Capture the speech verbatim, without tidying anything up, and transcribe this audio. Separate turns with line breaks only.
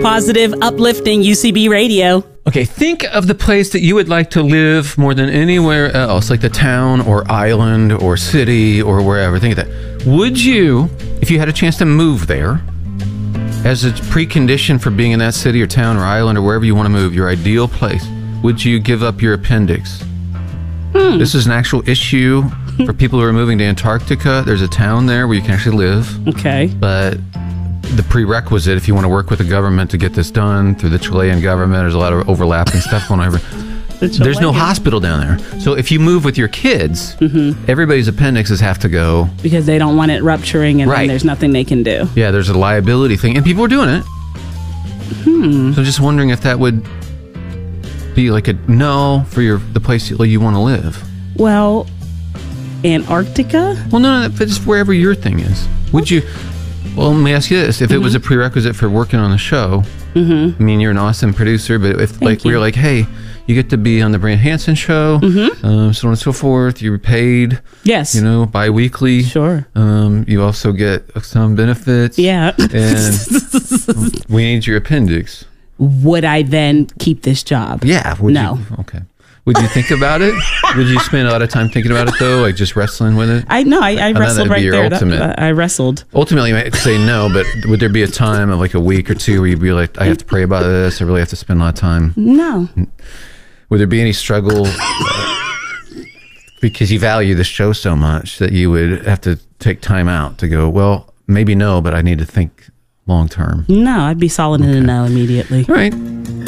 positive, uplifting U C B radio.
Okay, think of the place that you would like to live more than anywhere else, like the town or island or city or wherever. Think of that. Would you, if you had a chance to move there, as a precondition for being in that city or town or island or wherever you want to move, your ideal place, would you give up your appendix? Hmm. This is an actual issue for people who are moving to Antarctica. There's a town there where you can actually live.
Okay.
But the prerequisite, if you want to work with the government to get this done through the Chilean government, there's a lot of overlapping stuff going over. The there's no hospital down there. So if you move with your kids, mm-hmm. everybody's appendixes have to go.
Because they don't want it rupturing and
right.
then there's nothing they can do.
Yeah, there's a liability thing. And people are doing it.
Hmm.
So I'm just wondering if that would be like a no for your the place you, you want to live.
Well, Antarctica?
Well, no, no, if it's wherever your thing is. Would okay. you... Well, let me ask you this. If mm-hmm. it was a prerequisite for working on the show, mm-hmm. I mean, you're an awesome producer, but if
Thank
like
you.
we were like, hey, you get to be on the Brant Hansen show, mm-hmm. um, so on and so forth, you're paid,
yes,
you know, bi-weekly.
Sure.
Um, you also get some benefits.
Yeah.
And we need your appendix.
Would I then keep this job?
Yeah. Would
no.
You, okay. Would you think about it? Would you spend a lot of time thinking about it, though? Like just wrestling with it?
I know. I, I, I wrestled right there.
Ultimate.
That, I wrestled.
Ultimately, you might say no, but would there be a time of like a week or two where you'd be like, I have to pray about this. I really have to spend a lot of time.
No.
Would there be any struggle uh, because you value the show so much that you would have to take time out to go, well, maybe no, but I need to think long term?
No, I'd be solid okay. in the no immediately.
All right.